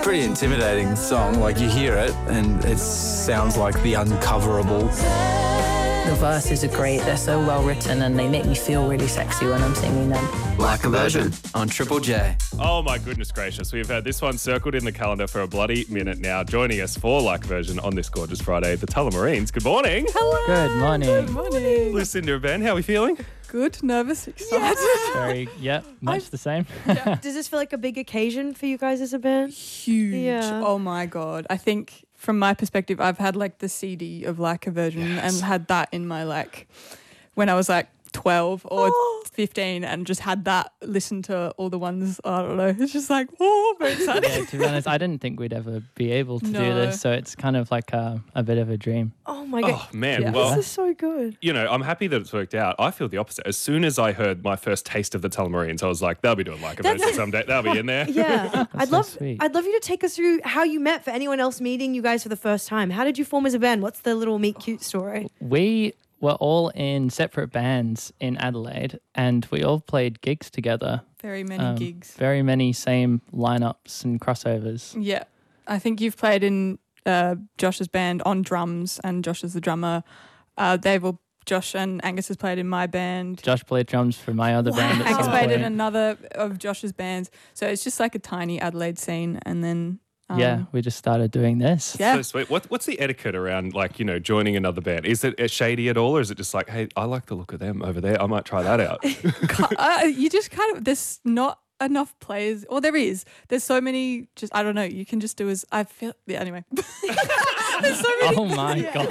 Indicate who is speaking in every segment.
Speaker 1: pretty intimidating song. Like, you hear it and it sounds like the uncoverable.
Speaker 2: The verses are great. They're so well written and they make me feel really sexy when I'm singing them.
Speaker 1: Like a Virgin on Triple J.
Speaker 3: Oh my goodness gracious. We've had this one circled in the calendar for a bloody minute now. Joining us for Like a Virgin on this gorgeous Friday, the Tullamarines. Good morning.
Speaker 4: Hello.
Speaker 5: Good morning.
Speaker 4: Good morning.
Speaker 3: Lucinda and Ben, how are we feeling?
Speaker 4: Good, nervous, excited.
Speaker 5: Very, much the same.
Speaker 6: Does this feel like a big occasion for you guys as a band?
Speaker 4: Huge.
Speaker 6: Yeah.
Speaker 4: Oh my God. I think from my perspective, I've had like the CD of Like a Virgin and had that in my when I was 12 or 15 and just had that, listened to all the ones, I don't know. It's just very exciting.
Speaker 5: Yeah, to be honest, I didn't think we'd ever be able to do this, so it's kind of like a bit of a dream.
Speaker 6: Oh my God.
Speaker 3: Oh man,
Speaker 4: Yeah.
Speaker 3: well,
Speaker 6: This is so good.
Speaker 3: you know, I'm happy that it's worked out. I feel the opposite. As soon as I heard my first taste of the Tullamarines, I was like, they'll be doing Like a Virgin someday. They'll be in there.
Speaker 6: Yeah. I'd
Speaker 5: so
Speaker 6: love
Speaker 5: sweet.
Speaker 6: I'd love you to take us through how you met for anyone else meeting you guys for the first time. How did you form as a band? What's the little meet cute story?
Speaker 5: We were all in separate bands in Adelaide and we all played gigs together.
Speaker 4: Very many gigs.
Speaker 5: Very many same lineups and crossovers.
Speaker 4: Yeah. I think you've played in Josh's band on drums and Josh is the drummer. Josh and Angus has played in my band.
Speaker 5: Josh played drums for my other band at
Speaker 4: Angus
Speaker 5: some
Speaker 4: played in
Speaker 5: point.
Speaker 4: another of Josh's bands. So it's just like a tiny Adelaide scene and then...
Speaker 5: we just started doing this.
Speaker 4: Yeah.
Speaker 3: So sweet. What's the etiquette around joining another band? Is it shady at all, or is it just like, hey, I like the look of them over there, I might try that out?
Speaker 4: You just there's not enough players, or there is. There's so many, I don't know, you can just do anyway. There's so many.
Speaker 5: Oh my God.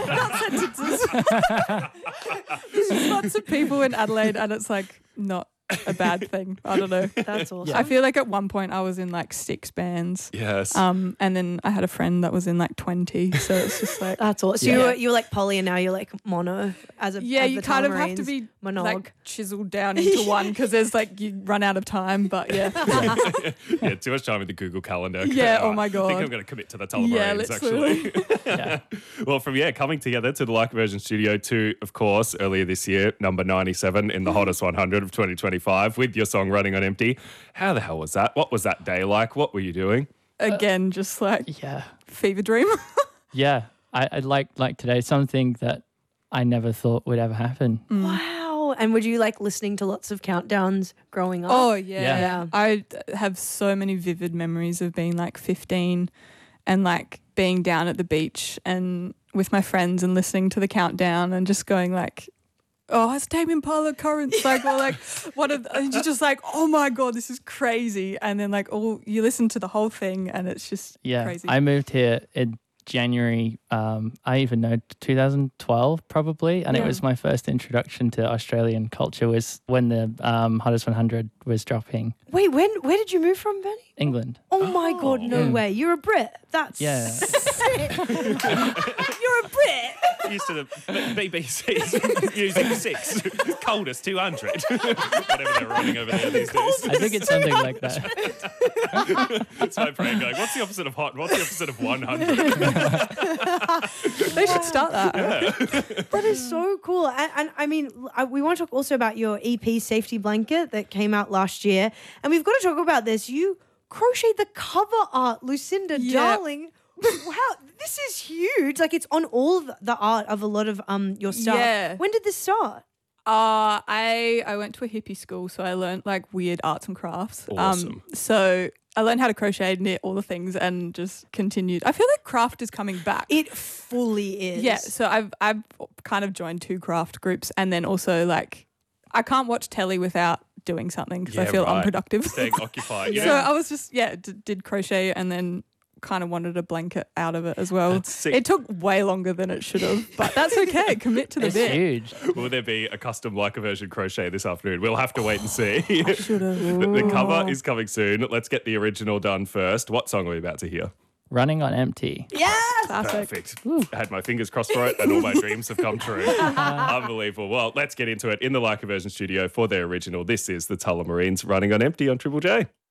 Speaker 4: There's just lots of people in Adelaide and it's not a bad thing. I don't know.
Speaker 6: That's awesome.
Speaker 4: I feel like at one point I was in 6 bands.
Speaker 3: Yes.
Speaker 4: And then I had a friend that was in 20. So it's just
Speaker 6: That's awesome. So you were like poly and now you're like mono as a
Speaker 4: you kind of have to be
Speaker 6: monog.
Speaker 4: chiseled down into one because there's you run out of time. But yeah.
Speaker 3: Yeah, too much time in the Google Calendar.
Speaker 4: Yeah, oh my
Speaker 3: I think
Speaker 4: God.
Speaker 3: I'm going to commit to the Tullamarines,
Speaker 4: Yeah, let's
Speaker 3: actually.
Speaker 5: Yeah.
Speaker 3: Well, from coming together to the Like a Virgin studio to, of course, earlier this year, number 97 in the hottest 100 of 2025 with your song Running on Empty. How the hell was that? What was that day like? What were you doing?
Speaker 4: Again, just
Speaker 5: Yeah.
Speaker 4: fever dream.
Speaker 5: Yeah. I like today, something that I never thought would ever happen.
Speaker 6: Wow. And would you like listening to lots of countdowns growing up?
Speaker 4: Oh, yeah.
Speaker 6: Yeah.
Speaker 4: I have so many vivid memories of being 15 and being down at the beach and with my friends and listening to the countdown and just going oh, it's Tame Impala Currents, and you're just oh my God, this is crazy. And then you listen to the whole thing and it's just crazy.
Speaker 5: I moved here in January, I even know 2012 probably, and it was my first introduction to Australian culture was when the Hottest 100 was dropping.
Speaker 6: Wait, where did you move from, Benny?
Speaker 5: England.
Speaker 6: Oh my God, no way. You're a Brit. That's sick. You're a Brit.
Speaker 3: Used to the BBC's Music 6, coldest 200. Whatever they're running over there these days.
Speaker 5: I think it's something like that.
Speaker 3: It's my brain going, what's the opposite of hot? What's the opposite of 100?
Speaker 4: They should start that.
Speaker 6: That is so cool. And I mean, we want to talk also about your EP Safety Blanket that came out last year. And we've got to talk about this. You crocheted the cover art, Lucinda, darling. Wow, this is huge. It's on all of the art of a lot of your stuff.
Speaker 4: Yeah.
Speaker 6: When did this start?
Speaker 4: I went to a hippie school, so I learned weird arts and crafts.
Speaker 3: Awesome.
Speaker 4: So I learned how to crochet, knit, all the things, and just continued. I feel like craft is coming back.
Speaker 6: It fully is.
Speaker 4: Yeah, so I've kind of joined 2 craft groups, and then also I can't watch telly without doing something because I feel unproductive.
Speaker 3: Staying occupied.
Speaker 4: So I was just did crochet and then kind of wanted a blanket out of it as well.
Speaker 3: That's sick.
Speaker 4: It took way longer than it should have, but that's okay. Commit to the
Speaker 5: It's
Speaker 4: bit.
Speaker 5: huge.
Speaker 3: Will there be a custom Like a Virgin crochet this afternoon? We'll have to wait and see.
Speaker 4: Should have.
Speaker 3: The cover is coming soon. Let's get the original done first. What song are we about to hear?
Speaker 5: Running on Empty.
Speaker 6: Yes.
Speaker 4: Classic.
Speaker 3: Perfect. I had my fingers crossed for it and all my dreams have come true. Unbelievable. Well, let's get into it in the Like a Virgin studio for their original. This is the Tullamarines Running on Empty on Triple J.